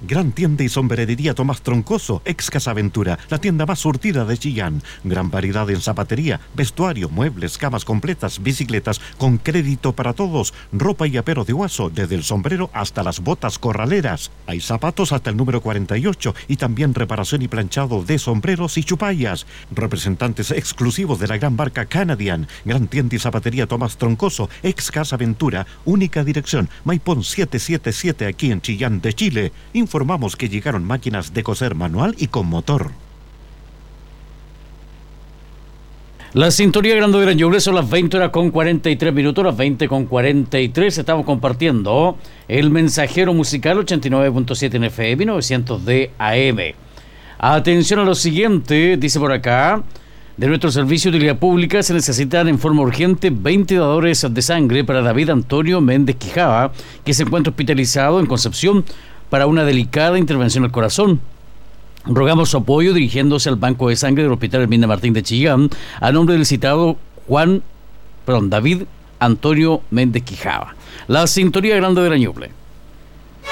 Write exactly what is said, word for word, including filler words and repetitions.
Gran tienda y sombrerería Tomás Troncoso, ex Casa Aventura, la tienda más surtida de Chillán. Gran variedad en zapatería, vestuario, muebles, camas completas, bicicletas, con crédito para todos, ropa y apero de Guaso, desde el sombrero hasta las botas corraleras. Hay zapatos hasta el número cuarenta y ocho y también reparación y planchado de sombreros y chupallas. Representantes exclusivos de la gran marca Canadian. Gran tienda y zapatería Tomás Troncoso, ex Casa Aventura, única dirección, Maipón setecientos setenta y siete aquí en Chillán de Chile. Informamos que llegaron máquinas de coser manual y con motor. La sintonía Grande de Ñuble son las veinte horas con cuarenta y tres minutos, las veinte con cuarenta y tres. Estamos compartiendo el mensajero musical ochenta y nueve punto siete en F M, novecientos de A M. Atención a lo siguiente, dice por acá: de nuestro servicio de utilidad pública se necesitan en forma urgente veinte dadores de sangre para David Antonio Méndez Quijada, que se encuentra hospitalizado en Concepción para una delicada intervención al corazón. Rogamos su apoyo dirigiéndose al banco de sangre del Hospital Hermina Martín de Chillán a nombre del citado Juan, perdón, David Antonio Méndez Quijada. La sintonía Grande de la Ñuble.